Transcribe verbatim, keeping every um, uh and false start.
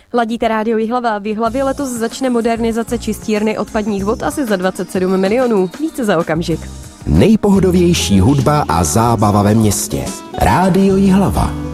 Ladíte rádio Jihlava. V Jihlavě letos začne modernizace čistírny odpadních vod asi za dvacet sedm milionů. Více za okamžik. Nejpohodovější hudba a zábava ve městě. Rádio Jihlava.